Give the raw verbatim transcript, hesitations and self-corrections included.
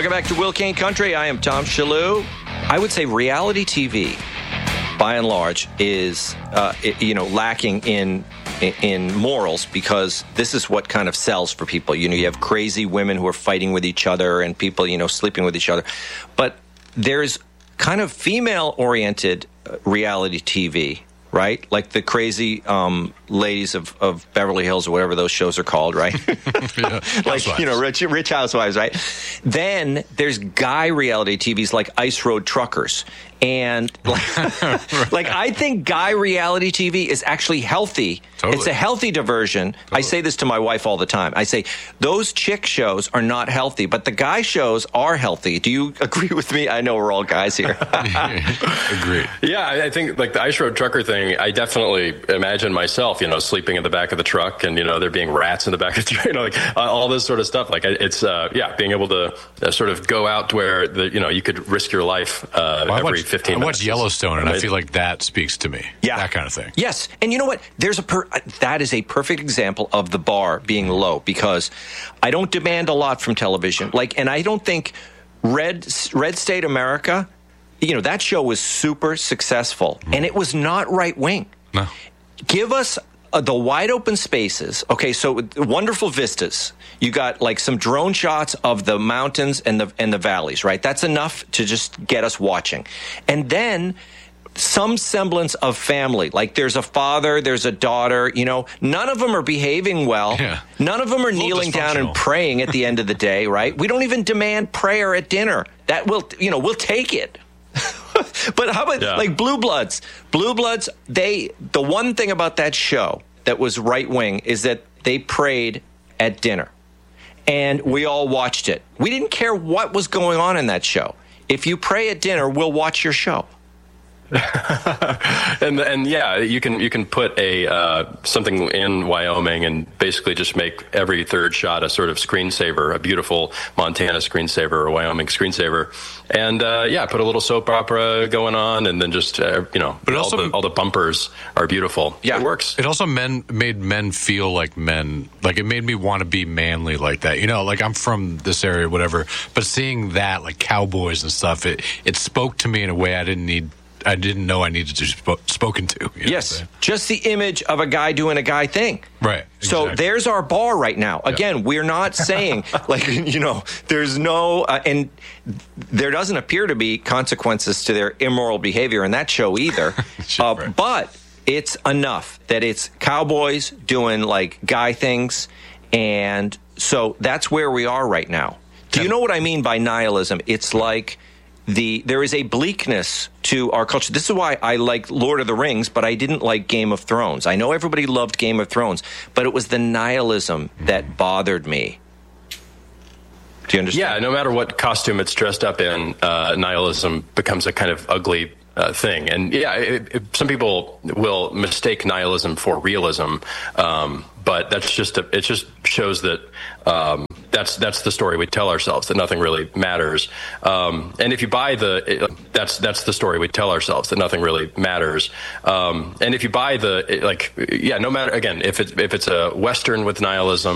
Welcome back to Will Kane Country. I am Tom Shalhoub. I would say reality T V, by and large, is uh, you know lacking in in morals, because this is what kind of sells for people. You know, you have crazy women who are fighting with each other and people, you know, sleeping with each other. But there's kind of female-oriented reality T V, right? Like the crazy um, ladies of, of Beverly Hills, or whatever those shows are called, right? Yeah, like, you know, rich, rich housewives, right? Then there's guy reality T Vs like Ice Road Truckers. And like, right. like I think guy reality T V is actually healthy. Totally. It's a healthy diversion. Totally. I say this to my wife all the time. I say, those chick shows are not healthy, but the guy shows are healthy. Do you agree with me? I know we're all guys here. Agreed. Yeah, I think like the Ice Road Trucker thing, I definitely imagine myself, you know, sleeping in the back of the truck, and, you know, there being rats in the back of the truck, you know, like uh, all this sort of stuff. Like it's, uh, yeah, being able to uh, sort of go out to where, the, you know, you could risk your life uh, well, every watched, fifteen I minutes. watched Yellowstone, and I feel like that speaks to me. Yeah. That kind of thing. Yes. And you know what? There's a per- that is a perfect example of the bar being low, because I don't demand a lot from television. Like, and I don't think Red Red State America, you know, that show was super successful, mm. and it was not right wing. No. Give us uh, the wide open spaces. Okay, so wonderful vistas. You got like some drone shots of the mountains and the and the valleys, right? That's enough to just get us watching. And then some semblance of family. Like there's a father, there's a daughter, you know, none of them are behaving well. Yeah. None of them are kneeling down and praying at the end of the day, right? We don't even demand prayer at dinner. That will, you know, we'll take it. But how about yeah. like Blue Bloods? Blue Bloods, they, the one thing about that show that was right wing is that they prayed at dinner. And we all watched it. We didn't care what was going on in that show. If you pray at dinner, we'll watch your show. and and yeah, you can you can put a uh, something in Wyoming and basically just make every third shot a sort of screensaver, a beautiful Montana screensaver or Wyoming screensaver, and uh, yeah, put a little soap opera going on, and then just uh, you know, but all, also, the, all the bumpers are beautiful. Yeah, it works. It also men made men feel like men. Like it made me want to be manly like that. You know, like I'm from this area, whatever. But seeing that, like cowboys and stuff, it it spoke to me in a way I didn't need. I didn't know I needed to be sp- spoken to. You know yes, just the image of a guy doing a guy thing. Right. So exactly. there's our bar right now. Again, yeah. we're not saying, like, you know, there's no, uh, and there doesn't appear to be consequences to their immoral behavior in that show either. Sure, uh, right. But it's enough that it's cowboys doing, like, guy things. And so that's where we are right now. Do you know what I mean by nihilism? It's like... The there is a bleakness to our culture. This is why I like Lord of the Rings, but I didn't like Game of Thrones. I know everybody loved Game of Thrones, but it was the nihilism that bothered me. Do you understand? Yeah, no matter what costume it's dressed up in, uh, nihilism becomes a kind of ugly uh, thing. And yeah, it, it, some people will mistake nihilism for realism, um, but that's just a, it just shows that um, that's that's the story we tell ourselves, that nothing really matters. Um, and if you buy the that's that's the story we tell ourselves, that nothing really matters. Um, and if you buy the like, yeah, no matter again if it's if it's a Western with nihilism.